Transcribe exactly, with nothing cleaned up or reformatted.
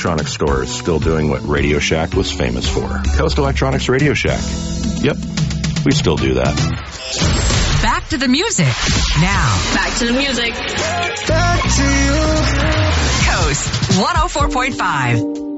Electronics store is still doing what Radio Shack was famous for. Coast Electronics Radio Shack. Yep, we still do that. Back to the music. Now. Back to the music. Back to you. Coast one oh four point five.